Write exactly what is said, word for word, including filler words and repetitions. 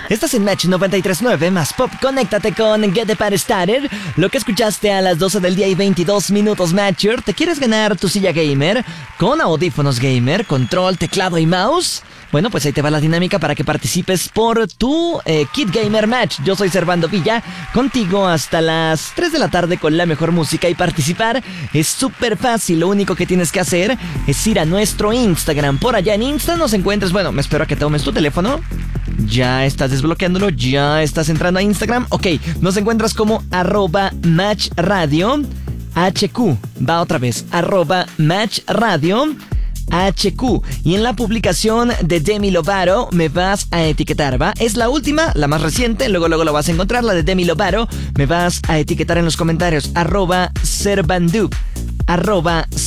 Estás en Match noventa y tres punto nueve más Pop. Conéctate con Get the Party Started. Lo que escuchaste a las doce del día y veintidós minutos, Matcher. ¿Te quieres ganar tu silla gamer con audífonos gamer, control, teclado y mouse? Bueno, pues ahí te va la dinámica para que participes por tu eh, Kit Gamer Match. Yo soy Servando Villa, contigo hasta las tres de la tarde con la mejor música. Y participar es súper fácil. Lo único que tienes que hacer es ir a nuestro Instagram. Por allá en Insta nos encuentras. Bueno, me espero a que tomes tu teléfono. Ya estás desbloqueándolo, ya estás entrando a Instagram. Ok, nos encuentras como arroba Match Radio H Q. Va otra vez, arroba Match Radio H Q. Y en la publicación de Demi Lovato me vas a etiquetar, ¿va? Es la última, la más reciente, luego luego lo vas a encontrar, la de Demi Lovato. Me vas a etiquetar en los comentarios, arroba Servando, arroba